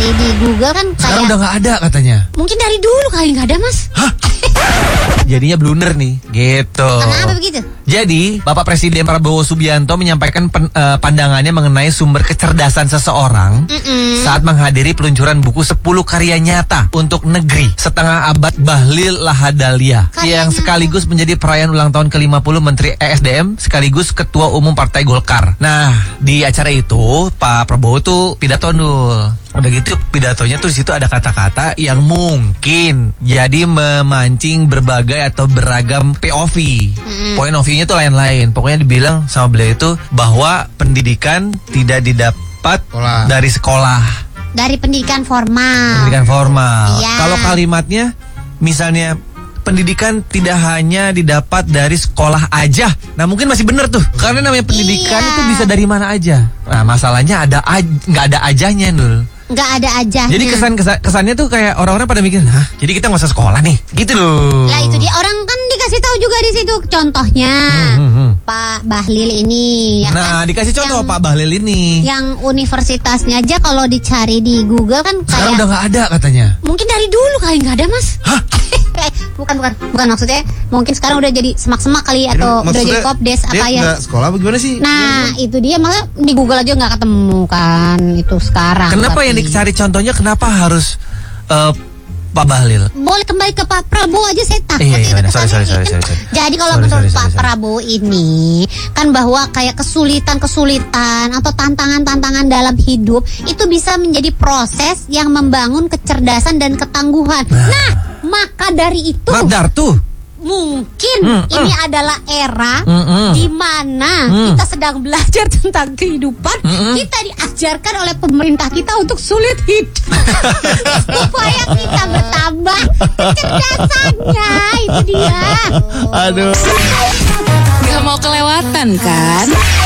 di Google kan Sekarang kayak udah nggak ada katanya. mungkin dari dulu kali nggak ada, Mas. Hah? Jadinya blunder nih, gitu. Kenapa begitu? Jadi, Bapak Presiden Prabowo Subianto menyampaikan pandangannya mengenai sumber kecerdasan seseorang saat menghadiri peluncuran buku 10 karya nyata untuk negeri setengah abad Bahlil Lahadalia yang sekaligus menjadi perayaan ulang tahun ke-50 Menteri ESDM sekaligus Ketua Umum Partai Golkar. Nah, di acara itu Pak Prabowo tuh pidato Nul. Udah gitu pidatonya tuh di situ ada kata-kata yang mungkin jadi memancing berbagai atau beragam POV. Point of view-nya tuh lain-lain. Pokoknya dibilang sama beliau itu bahwa pendidikan tidak didapat dari sekolah. Dari pendidikan formal. Pendidikan formal. Iya. Kalau kalimatnya misalnya pendidikan tidak hanya didapat dari sekolah aja. Nah mungkin masih benar tuh. Karena namanya pendidikan itu bisa dari mana aja. Nah masalahnya nggak ada ajanya Nul. Nggak ada ajanya. Jadi kesannya tuh kayak orang-orang pada mikir, hah? Jadi kita nggak usah sekolah nih, gitu loh. Lah itu dia, orang kan dikasih tahu juga di situ contohnya Pak Bahlil ini. Ya Nah kan? dikasih contoh Pak Bahlil ini. Yang universitasnya aja kalau dicari di Google kan Sekarang kayak udah nggak ada katanya. mungkin dari dulu kali nggak ada, Mas. Hah? bukan maksudnya mungkin sekarang udah jadi semak-semak kali atau udah jadi kopdes apa ya. Sekolah bagaimana sih? Nah itu dia, maksudnya di Google aja nggak ketemu kan itu sekarang. Kenapa yang dicari contohnya kenapa harus Pak Bahlil? Boleh kembali ke Pak Prabowo aja, saya takut. Iya, sorry. Jadi kalau menurut Pak Prabowo ini kan bahwa kayak kesulitan atau tantangan-tantangan dalam hidup itu bisa menjadi proses yang membangun kecerdasan dan ketangguhan. Nah, maka dari itu Madar tuh. mungkin ini adalah era di mana kita sedang belajar tentang kehidupan. Kita diajarkan oleh pemerintah kita untuk sulit hidup supaya kita bertambah kecerdasannya. Itu dia. Aduh. Gak mau kelewatan kan?